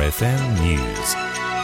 NURFM News.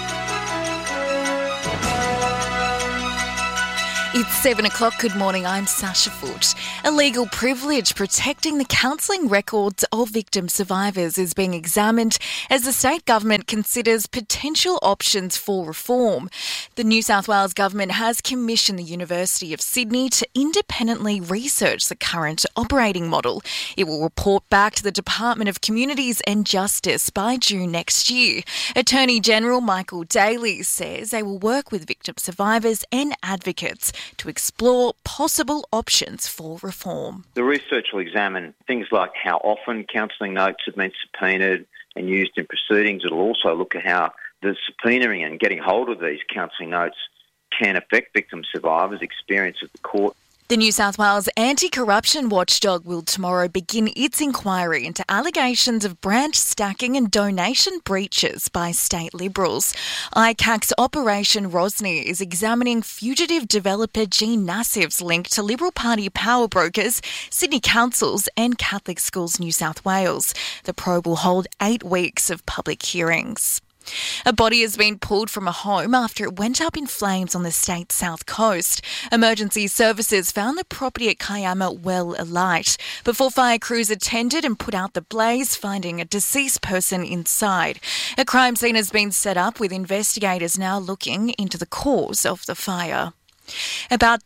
It's 7 o'clock. Good morning. I'm Sasha Foote. A legal privilege protecting the counselling records of victim survivors is being examined as the state government considers potential options for reform. The New South Wales government has commissioned the University of Sydney to independently research the current operating model. It will report back to the Department of Communities and Justice by June next year. Attorney General Michael Daly says they will work with victim survivors and advocates to explore possible options for reform. The research will examine things like how often counselling notes have been subpoenaed and used in proceedings. It will also look at how the subpoenaing and getting hold of these counselling notes can affect victim survivors' experience at the court. The New South Wales Anti-Corruption Watchdog will tomorrow begin its inquiry into allegations of branch stacking and donation breaches by state Liberals. ICAC's Operation Rosny is examining fugitive developer Gene Nassif's link to Liberal Party power brokers, Sydney councils and Catholic Schools New South Wales. The probe will hold 8 weeks of public hearings. A body has been pulled from a home after it went up in flames on the state's south coast. Emergency services found the property at Kiama well alight before fire crews attended and put out the blaze, finding a deceased person inside. A crime scene has been set up with investigators now looking into the cause of the fire. About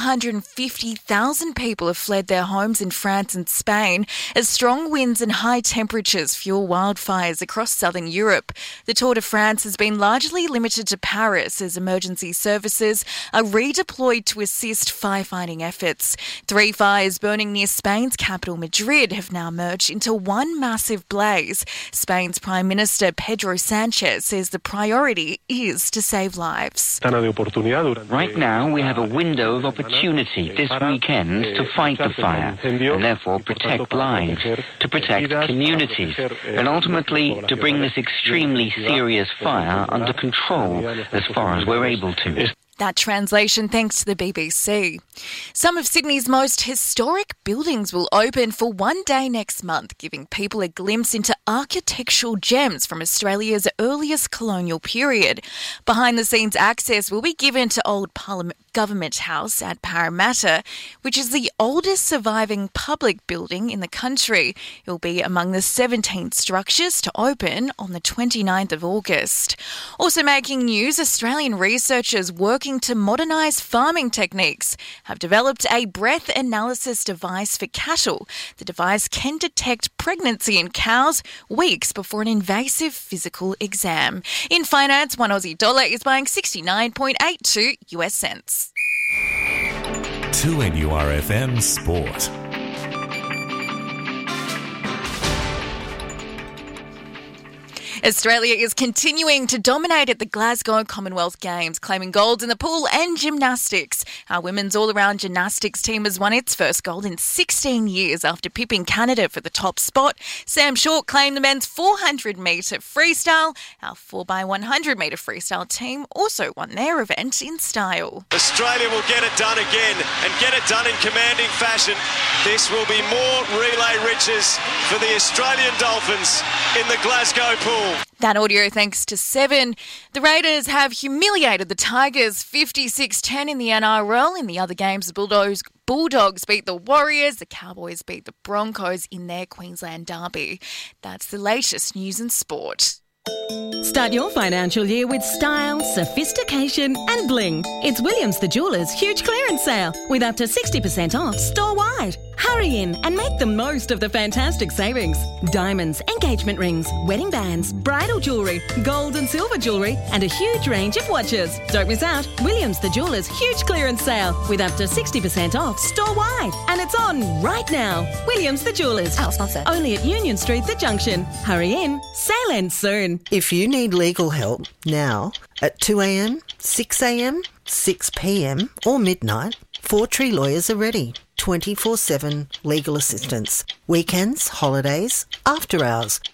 250,000 people have fled their homes in France and Spain as strong winds and high temperatures fuel wildfires across southern Europe. The Tour de France has been largely limited to Paris as emergency services are redeployed to assist firefighting efforts. 3 fires burning near Spain's capital Madrid have now merged into one massive blaze. Spain's Prime Minister Pedro Sanchez says the priority is to save lives. Right now, we have a window of opportunity this weekend to fight the fire and therefore protect lives, to protect communities, and ultimately to bring this extremely serious fire under control as far as we're able to. That translation thanks to the BBC. Some of Sydney's most historic buildings will open for one day next month, giving people a glimpse into architectural gems from Australia's earliest colonial period. Behind-the-scenes access will be given to Old Government House at Parramatta, which is the oldest surviving public building in the country. It will be among the 17 structures to open on the 29th of August. Also making news, Australian researchers working to modernise farming techniques have developed a breath analysis device for cattle. The device can detect pregnancy in cows weeks before an invasive physical exam. In finance, one Aussie dollar is buying 69.82 US cents. 2NURFM Sport. Australia is continuing to dominate at the Glasgow Commonwealth Games, claiming golds in the pool and gymnastics. Our women's all-around gymnastics team has won its first gold in 16 years after pipping Canada for the top spot. Sam Short claimed the men's 400-metre freestyle. Our 4x100-metre freestyle team also won their event in style. Australia will get it done again and get it done in commanding fashion. This will be more relay riches for the Australian Dolphins in the Glasgow pool. That audio thanks to Seven. The Raiders have humiliated the Tigers 56-10 in the NRL. In the other games, the Bulldogs beat the Warriors. The Cowboys beat the Broncos in their Queensland derby. That's the latest news in sport. Start your financial year with style, sophistication and bling. It's Williams the Jeweller's huge clearance sale with up to 60% off store-wide. Hurry in and make the most of the fantastic savings. Diamonds, engagement rings, wedding bands, bridal jewellery, gold and silver jewellery and a huge range of watches. Don't miss out. Williams the Jeweller's huge clearance sale with up to 60% off store-wide. And it's on right now. Williams the Jeweller's. Our sponsor. Only at Union Street, The Junction. Hurry in. Sale ends soon. If you need legal help now at 2am, 6am, 6pm or midnight, Four Tree Lawyers are ready. 24/7 legal assistance. Weekends, holidays, after hours.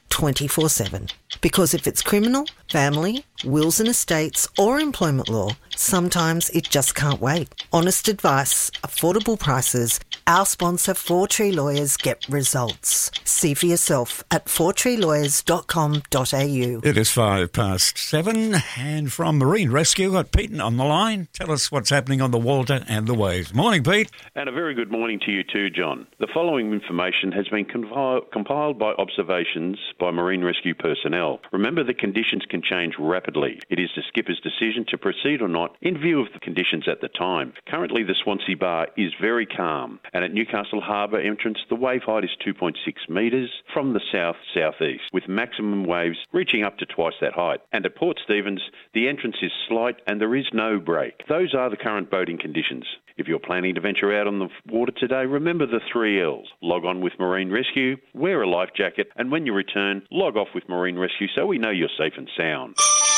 24/7. Because if it's criminal, family, wills and estates or employment law, sometimes it just can't wait. Honest advice, affordable prices. Our sponsor 4 Tree Lawyers get results. See for yourself at 4treelawyers.com.au. It is 7:05, and from Marine Rescue, got Pete on the line. Tell us what's happening on the water and the waves. Morning, Pete. And a very good morning to you too, John. The following information has been compiled by observations by Marine Rescue personnel. Remember, the conditions can change rapidly. It is the skipper's decision to proceed or not in view of the conditions at the time. Currently, the Swansea Bar is very calm, and at Newcastle Harbour entrance, the wave height is 2.6 metres from the south-southeast, with maximum waves reaching up to twice that height. And at Port Stephens, the entrance is slight and there is no break. Those are the current boating conditions. If you're planning to venture out on the water today, remember the 3 L's. Log on with Marine Rescue, wear a life jacket, and when you return, log off with Marine Rescue so we know you're safe and sound.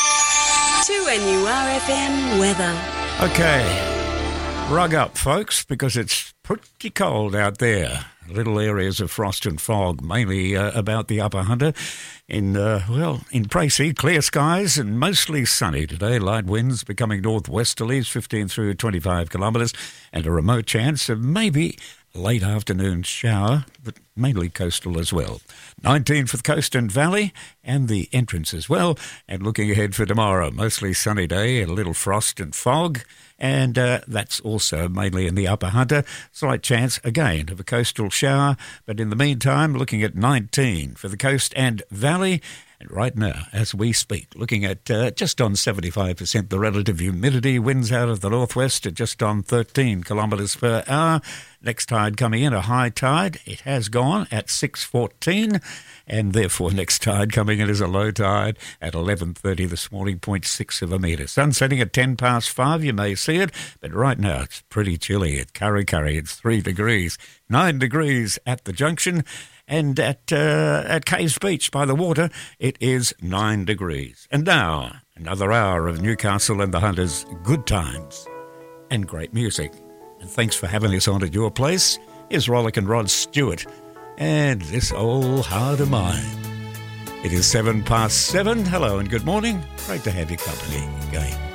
2NURFM weather. Okay, rug up, folks, because it's pretty cold out there. Little areas of frost and fog, mainly about the Upper Hunter. In Precy, clear skies and mostly sunny today. Light winds becoming northwesterlies, 15 through 25 kilometres, and a remote chance of maybe late afternoon shower, but mainly coastal as well. 19 for the coast and valley, and the entrance as well. And looking ahead for tomorrow, mostly sunny day, a little frost and fog, and that's also mainly in the Upper Hunter. Slight chance, again, of a coastal shower, but in the meantime, looking at 19 for the coast and valley. And right now, as we speak, looking at just on 75% the relative humidity, winds out of the northwest at just on 13 kilometres per hour. Next tide coming in, a high tide. It has gone at 6:14, and therefore next tide coming in is a low tide at 11:30 this morning, 0.6 of a metre. Sun setting at 5:10. You may see it, but right now it's pretty chilly at Kurri Kurri. It's 3 degrees, 9 degrees at the junction. And at Caves Beach by the water, it is 9 degrees. And now, another hour of Newcastle and the Hunters' good times and great music. And thanks for having us on at your place. Here's Rollick and Rod Stewart and This Old Heart of Mine. It is 7:07. Hello and good morning. Great to have your company again.